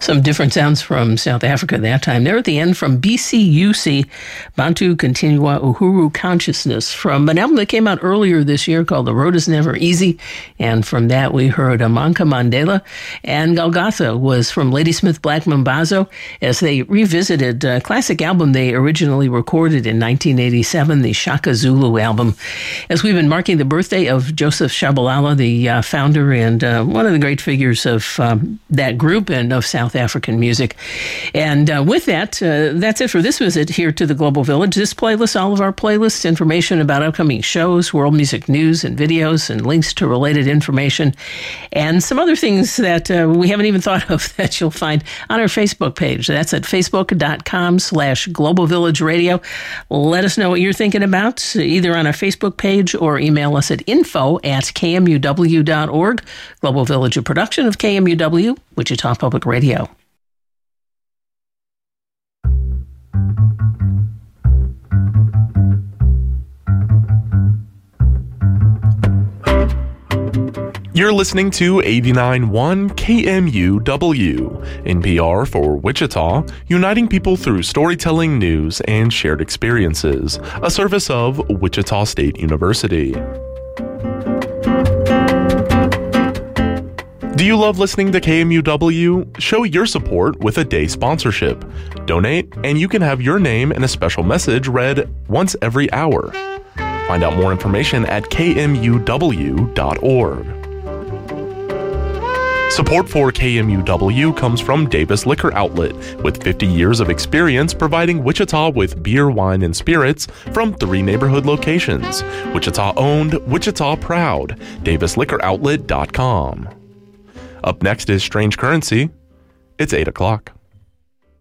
Some different sounds from South Africa that time. There at the end from BCUC, Bantu Continua Uhuru Consciousness, from an album that came out earlier this year called The Road is Never Easy. And from that we heard Amanka Mandela. And Golgotha was from Ladysmith Black Mambazo as they revisited a classic album they originally recorded in 1987, the Shaka Zulu album. As we've been marking the birthday of Joseph Shabalala, the founder and one of the great figures of that group and of South African music. And with that, that's it for this visit here to the Global Village. This playlist, all of our playlists, information about upcoming shows, world music news and videos, and links to related information, and some other things that we haven't even thought of that you'll find on our Facebook page. That's at facebook.com/Global Village Radio. Let us know what you're thinking about, either on our Facebook page or email us at info@kmuw.org. Global Village, a production of KMUW, Wichita Public Radio. You're listening to 89.1 KMUW, NPR for Wichita, uniting people through storytelling, news, and shared experiences, a service of Wichita State University. Do you love listening to KMUW? Show your support with a day sponsorship. Donate, and you can have your name and a special message read once every hour. Find out more information at kmuw.org. Support for KMUW comes from Davis Liquor Outlet, with 50 years of experience providing Wichita with beer, wine, and spirits from 3 neighborhood locations. Wichita owned, Wichita proud. DavisLiquorOutlet.com. Up next is Strange Currency. It's 8 o'clock.